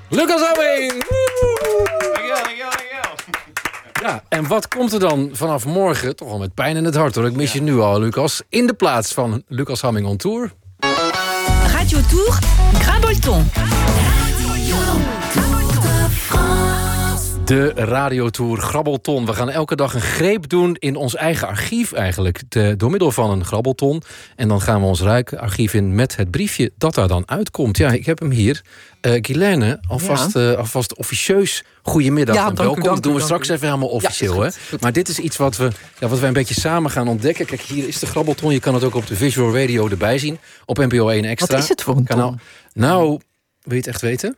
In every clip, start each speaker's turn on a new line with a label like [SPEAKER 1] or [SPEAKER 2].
[SPEAKER 1] Lucas Hamming! Ja, en wat komt er dan vanaf morgen? Toch al met pijn in het hart, hoor. Ik mis je nu al, Lucas. In de plaats van Lucas Hamming on Tour.
[SPEAKER 2] Radio Tour, Grabolton.
[SPEAKER 1] De radiotour Grabbelton. We gaan elke dag een greep doen in ons eigen archief eigenlijk. Door middel van een grabbelton. En dan gaan we ons archief in met het briefje dat daar dan uitkomt. Ja, ik heb hem hier. Guilaine, alvast officieus goedemiddag en welkom. Dat doen we straks even helemaal officieel. Ja, goed. Maar dit is iets wat wij een beetje samen gaan ontdekken. Kijk, hier is de grabbelton. Je kan het ook op de Visual Radio erbij zien. Op NPO 1 Extra.
[SPEAKER 3] Wat is het voor een ton?
[SPEAKER 1] Nou, wil je het echt weten?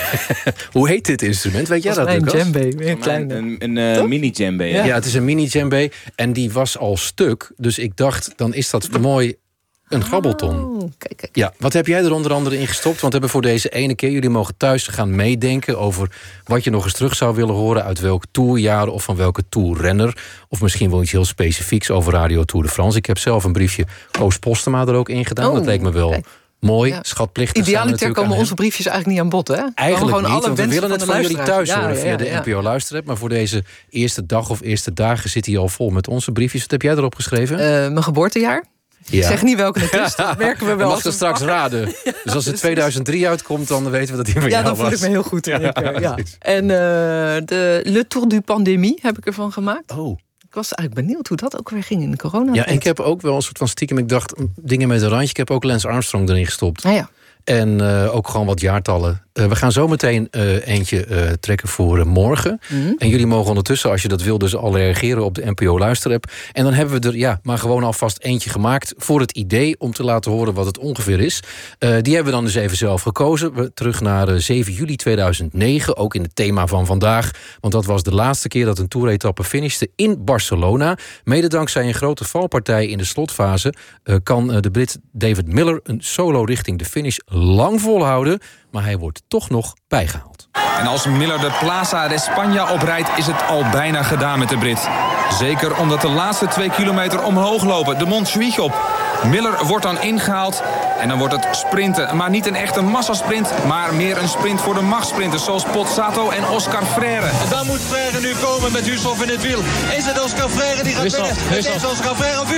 [SPEAKER 1] Hoe heet dit instrument? Weet jij dat, Lucas?
[SPEAKER 3] Een djembe, een kleine.
[SPEAKER 4] Een mini-djembe, ja.
[SPEAKER 1] Ja, het is een mini-djembe. En die was al stuk. Dus ik dacht, dan is dat mooi een grabbelton.
[SPEAKER 3] Kijk.
[SPEAKER 1] Ja, wat heb jij er onder andere in gestopt? Want we hebben voor deze ene keer... jullie mogen thuis gaan meedenken over wat je nog eens terug zou willen horen... uit welk tourjaar of van welke tourrenner. Of misschien wel iets heel specifieks over Radio Tour de France. Ik heb zelf een briefje Koos Postema er ook in gedaan. Dat leek me wel... Mooi, schatplichtig.
[SPEAKER 3] Idealiter komen onze briefjes eigenlijk niet aan bod, hè?
[SPEAKER 1] Eigenlijk
[SPEAKER 3] gewoon
[SPEAKER 1] niet, want we willen het van jullie thuis horen via de
[SPEAKER 3] ja.
[SPEAKER 1] NPO Luisterapp. Maar voor deze eerste dag of eerste dagen zit hij al vol met onze briefjes. Wat heb jij erop geschreven?
[SPEAKER 3] Mijn geboortejaar. Ja. Ik zeg niet welke het is, dat merken we wel.
[SPEAKER 1] Je mag het straks raden. Dus als het 2003 uitkomt, dan weten we dat hij van jou was.
[SPEAKER 3] Ja, dan voel ik me heel goed. Ja. En de Le Tour du Pandémie heb ik ervan gemaakt.
[SPEAKER 1] Oh.
[SPEAKER 3] Ik was eigenlijk benieuwd hoe dat ook weer ging in de corona.
[SPEAKER 1] Ja, en ik heb ook wel een soort van stiekem... ik dacht, dingen met een randje. Ik heb ook Lance Armstrong erin gestopt.
[SPEAKER 3] Ah, ja.
[SPEAKER 1] En ook gewoon wat jaartallen. We gaan zo meteen eentje trekken voor morgen. Mm-hmm. En jullie mogen ondertussen, als je dat wil... dus al reageren op de NPO Luisterapp. En dan hebben we er maar gewoon alvast eentje gemaakt... voor het idee om te laten horen wat het ongeveer is. Die hebben we dan dus even zelf gekozen. We terug naar 7 juli 2009, ook in het thema van vandaag. Want dat was de laatste keer dat een toeretappe finishte in Barcelona. Mede dankzij een grote valpartij in de slotfase... kan de Brit David Miller een solo richting de finish lang volhouden... maar hij wordt toch nog bijgehaald.
[SPEAKER 5] En als Miller de Plaza de España oprijdt... is het al bijna gedaan met de Brit. Zeker omdat de laatste 2 kilometer omhoog lopen. De Montjuïc op. Miller wordt dan ingehaald en dan wordt het sprinten. Maar niet een echte massasprint, maar meer een sprint voor de machtsprinters... zoals Pozzato en Oscar Freire.
[SPEAKER 6] En dan moet Freire nu komen met Husov in het wiel. Is het Oscar Freire die gaat winnen? Het is Oscar Freire of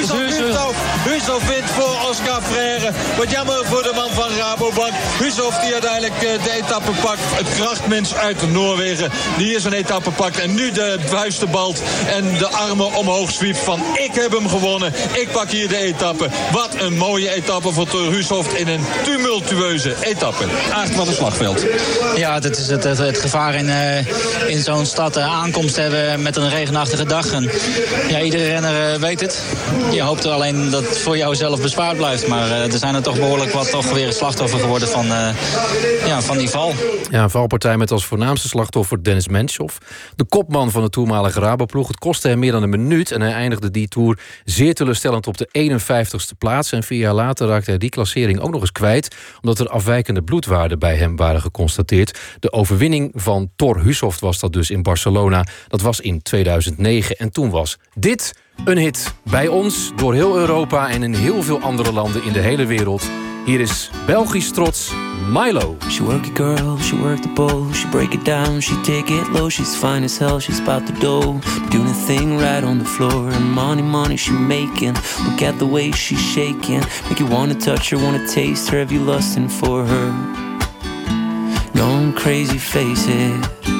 [SPEAKER 6] Husov wint voor Oscar Freire. Wat jammer voor de man van Rabobank. Husov die uiteindelijk de etappe pakt. Het krachtmens uit Noorwegen die hier zijn etappe pakt. En nu de vuisten balt en de armen omhoog zwiept van... ik heb hem gewonnen, ik pak hier de etappe. Wat een mooie etappe voor Husov in een tumultueuze etappe. Acht, wat een slagveld.
[SPEAKER 7] Ja, dat is het gevaar in zo'n stad aankomst hebben met een regenachtige dag. En ja, iedere renner weet het. Je hoopt alleen dat het voor jou zelf bespaard blijft. Maar er zijn er toch behoorlijk wat toch weer het slachtoffer geworden van die val.
[SPEAKER 1] Ja, een valpartij met als voornaamste slachtoffer Dennis Menchov. De kopman van de toenmalige Raboploeg. Het kostte hem meer dan een minuut en hij eindigde die Tour zeer teleurstellend op de 51ste plaats. En 4 jaar later raakte hij die klassering ook nog eens kwijt, omdat er afwijkende bloedwaarden bij hem waren geconstateerd. De overwinning van Thor Hushovd was dat dus in Barcelona. Dat was in 2009 en toen was dit een hit. Bij ons, door heel Europa en in heel veel andere landen in de hele wereld. Hier is Belgisch trots Milo.
[SPEAKER 8] She work it girl, she work the bowl, she break it down, she take it low, she's fine as hell, she's about the dough, doing a thing right on the floor, and money she making, look at the way she's shaking, make you wanna touch her, wanna taste her, have you lusting for her, going crazy, face it.